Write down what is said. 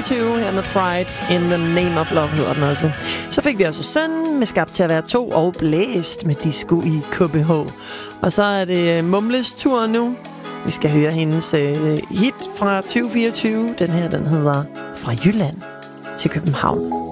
2022 her med Pride in the Name of Love hedder den også. Så fik vi også Søn med Skabt til at være 2 og Blæst med Disco i KBH. Og så er det Mumles tur nu. Vi skal høre hendes hit fra 2024. Den her, den hedder Fra Jylland til København.